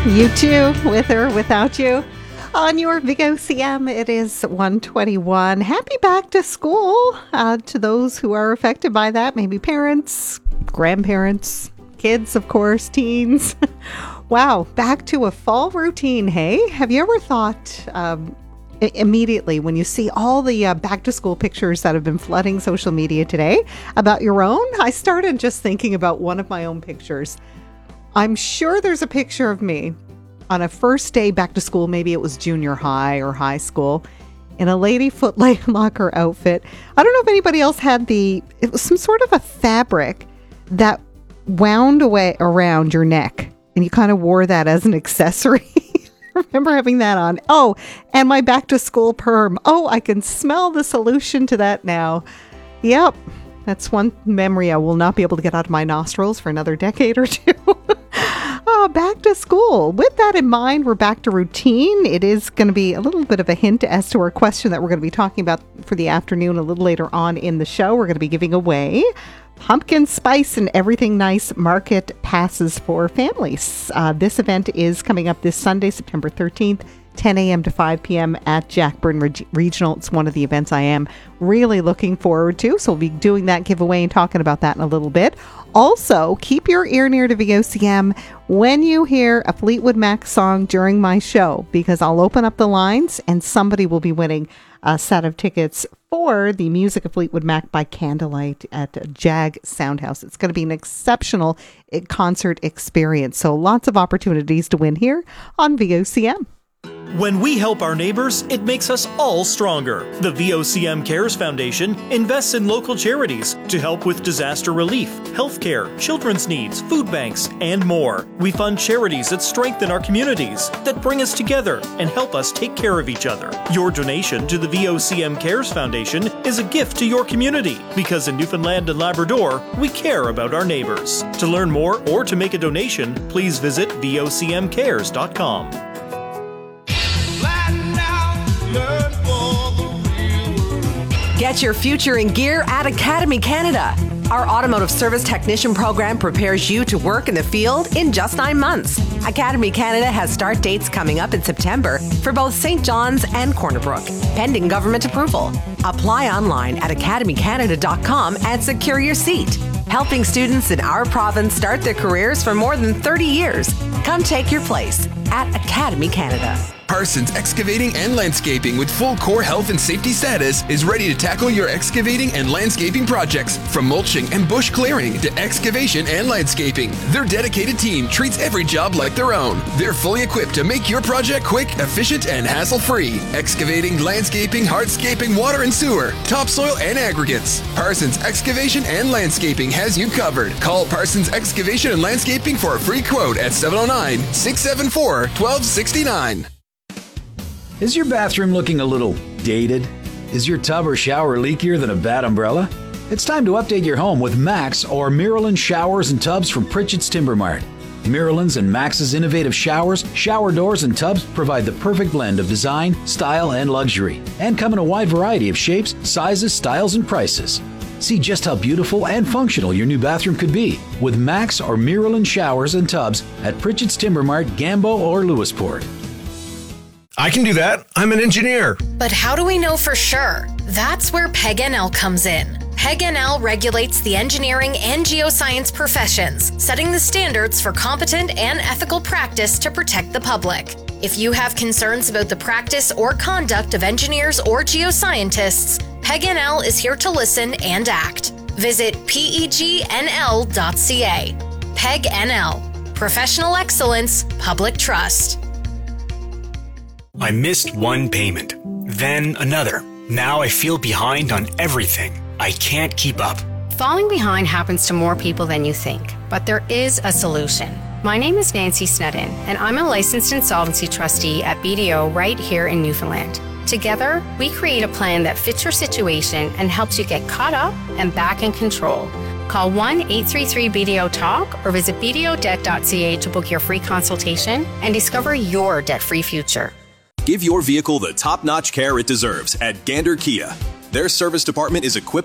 You too, with or without you. On your VOCM, it is 1:21. Happy back to school to those who are affected by that. Maybe parents, grandparents, kids, of course, teens. Wow, back to a fall routine, hey? Have you ever thought immediately when you see all the back to school pictures that have been flooding social media today about your own? I started just thinking about one of my own pictures. I'm sure there's a picture of me on a first day back to school. Maybe it was junior high or high school in a Lady Foot Locker outfit. I don't know if anybody else had it was some sort of a fabric that wound away around your neck and you kind of wore that as an accessory. I remember having that on. Oh, and my back to school perm. Oh, I can smell the solution to that now. Yep. That's one memory I will not be able to get out of my nostrils for another decade or two. Back to school. With that in mind, we're back to routine. It is going to be a little bit of a hint as to our question that we're going to be talking about for the afternoon a little later on in the show. We're going to be giving away pumpkin spice and everything nice market passes for families. This event is coming up this Sunday, September 13th. 10 a.m. to 5 p.m. at Jackburn Regional. It's one of the events I am really looking forward to. So we'll be doing that giveaway and talking about that in a little bit. Also, keep your ear near to VOCM when you hear a Fleetwood Mac song during my show, because I'll open up the lines and somebody will be winning a set of tickets for the Music of Fleetwood Mac by candlelight at Jag Soundhouse. It's going to be an exceptional concert experience. So lots of opportunities to win here on VOCM. When we help our neighbors, it makes us all stronger. The VOCM Cares Foundation invests in local charities to help with disaster relief, healthcare, children's needs, food banks, and more. We fund charities that strengthen our communities, that bring us together and help us take care of each other. Your donation to the VOCM Cares Foundation is a gift to your community, because in Newfoundland and Labrador, we care about our neighbors. To learn more or to make a donation, please visit vocmcares.com. Get your future in gear at Academy Canada. Our automotive service technician program prepares you to work in the field in just 9 months. Academy Canada has start dates coming up in September for both St. John's and Corner Brook, pending government approval. Apply online at academycanada.com and secure your seat. Helping students in our province start their careers for more than 30 years. Come take your place at Academy Canada. Parsons Excavating and Landscaping, with full core health and safety status, is ready to tackle your excavating and landscaping projects. From mulching and bush clearing to excavation and landscaping, their dedicated team treats every job like their own. They're fully equipped to make your project quick, efficient, and hassle-free. Excavating, landscaping, hardscaping, water and sewer, topsoil, and aggregates. Parsons Excavation and Landscaping has you covered. Call Parsons Excavation and Landscaping for a free quote at 709-674-1269. Is your bathroom looking a little dated? Is your tub or shower leakier than a bad umbrella? It's time to update your home with Max or Miralyn showers and tubs from Pritchett's Timber Mart. Miralyn's and Max's innovative showers, shower doors, and tubs provide the perfect blend of design, style, and luxury, and come in a wide variety of shapes, sizes, styles, and prices. See just how beautiful and functional your new bathroom could be with Max or Miralyn showers and tubs at Pritchett's Timber Mart, Gambo, or Lewisport. I can do that. I'm an engineer. But how do we know for sure? That's where PEG-NL comes in. PEG-NL regulates the engineering and geoscience professions, setting the standards for competent and ethical practice to protect the public. If you have concerns about the practice or conduct of engineers or geoscientists, PEG-NL is here to listen and act. Visit pegnl.ca. PEG-NL. Professional excellence, public trust. I missed one payment, then another. Now I feel behind on everything. I can't keep up. Falling behind happens to more people than you think, but there is a solution. My name is Nancy Snedden, and I'm a licensed insolvency trustee at BDO right here in Newfoundland. Together, we create a plan that fits your situation and helps you get caught up and back in control. Call 1-833-BDO-TALK or visit bdodebt.ca to book your free consultation and discover your debt-free future. Give your vehicle the top-notch care it deserves at Gander Kia. Their service department is equipped